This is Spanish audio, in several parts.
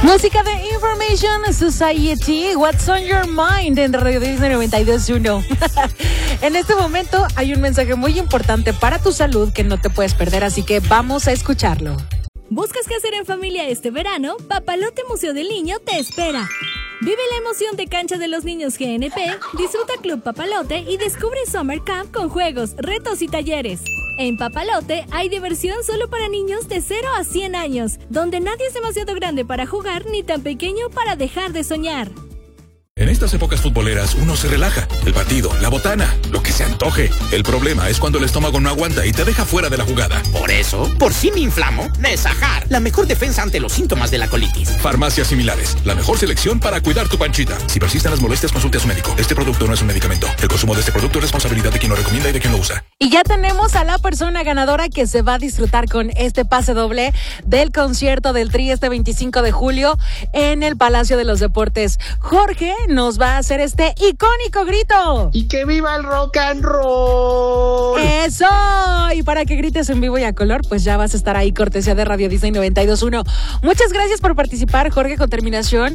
Música de Information Society, What's on Your Mind en Radio Disney 92.1. En este momento hay un mensaje muy importante para tu salud que no te puedes perder, así que vamos a escucharlo. ¿Buscas qué hacer en familia este verano? Papalote Museo del Niño te espera. Vive la emoción de Cancha de los Niños GNP, disfruta Club Papalote y descubre Summer Camp con juegos, retos y talleres. En Papalote hay diversión solo para niños de 0 a 100 años, donde nadie es demasiado grande para jugar ni tan pequeño para dejar de soñar. En estas épocas futboleras uno se relaja. El batido, la botana, lo que se antoje. El problema es cuando el estómago no aguanta y te deja fuera de la jugada. Por eso, por si me inflamo, Nesajar, la mejor defensa ante los síntomas de la colitis. Farmacias similares, la mejor selección para cuidar tu panchita. Si persisten las molestias, consulte a su médico. Este producto no es un medicamento. El consumo de este producto es responsabilidad de quien lo recomienda y de quien lo usa. Y ya tenemos a la persona ganadora que se va a disfrutar con este pase doble del concierto del Tri este 25 de julio en el Palacio de los Deportes. Jorge nos va a hacer este icónico grito. ¡Y que viva el rock and roll! ¡Eso! Y para que grites en vivo y a color, pues ya vas a estar ahí, cortesía de Radio Disney 92.1. Muchas gracias por participar, Jorge, con terminación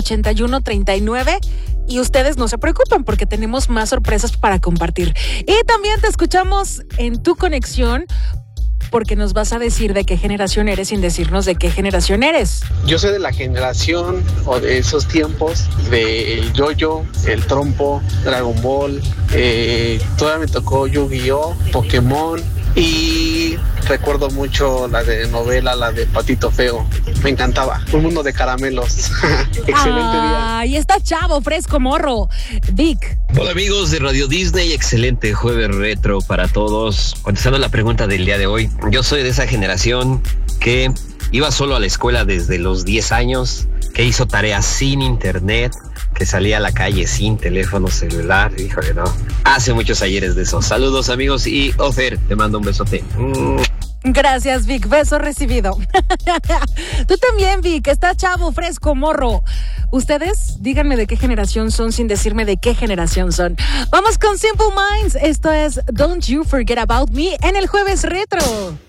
8139. Y ustedes no se preocupen porque tenemos más sorpresas para compartir. Y también te escuchamos en tu conexión, porque nos vas a decir de qué generación eres sin decirnos de qué generación eres. Yo soy de la generación o de esos tiempos del Yo-Yo, el trompo, Dragon Ball, todavía me tocó Yu-Gi-Oh, Pokémon y recuerdo mucho la de novela, la de Patito Feo. Me encantaba. Un mundo de caramelos. Excelente día. Ay, está chavo, fresco, morro. Vic. Hola amigos de Radio Disney, excelente jueves retro para todos. Contestando la pregunta del día de hoy, yo soy de esa generación que iba solo a la escuela desde los 10 años, que hizo tareas sin internet, que salía a la calle sin teléfono celular. Híjole, no. Hace muchos ayeres de eso. Saludos amigos y Ofer, te mando un besote. Gracias, Vic. Beso recibido. Tú también, Vic. Está chavo, fresco, morro. Ustedes, díganme de qué generación son sin decirme de qué generación son. Vamos con Simple Minds. Esto es Don't You Forget About Me en el Jueves Retro.